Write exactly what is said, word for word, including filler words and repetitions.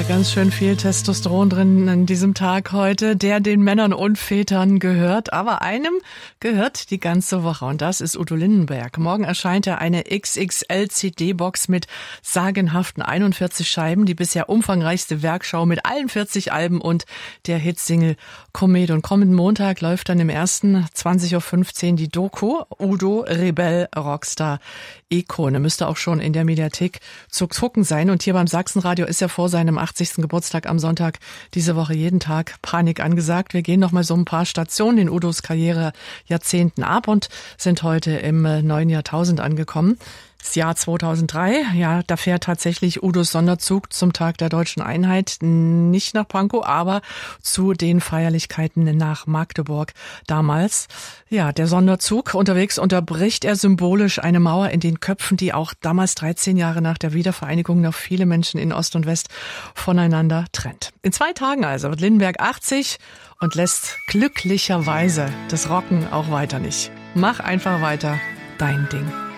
ganz schön viel Testosteron drin an diesem Tag heute, der den Männern und Vätern gehört. Aber einem gehört die ganze Woche und das ist Udo Lindenberg. Morgen erscheint er eine X X L-C D-Box mit sagenhaften einundvierzig Scheiben, die bisher umfangreichste Werkschau mit allen vierzig Alben und der Hitsingle Komet. Und kommenden Montag läuft dann im ersten zwanzig Uhr fünfzehn die Doku Udo Rebell Rockstar Ikone. Müsste auch schon in der Mediathek zu gucken sein. Und hier beim Sachsenradio ist ja vor seinem achtzigsten Geburtstag am Sonntag diese Woche jeden Tag Panik angesagt. Wir gehen noch mal so ein paar Stationen in Udos Karriere Jahrzehnten ab und sind heute im neuen Jahrtausend angekommen. Das Jahr zweitausenddrei, ja, da fährt tatsächlich Udos Sonderzug zum Tag der Deutschen Einheit nicht nach Pankow, aber zu den Feierlichkeiten nach Magdeburg damals. Ja, der Sonderzug unterwegs unterbricht er symbolisch eine Mauer in den Köpfen, die auch damals dreizehn Jahre nach der Wiedervereinigung noch viele Menschen in Ost und West voneinander trennt. In zwei Tagen also wird Lindenberg achtzig und lässt glücklicherweise das Rocken auch weiter nicht. Mach einfach weiter, dein Ding.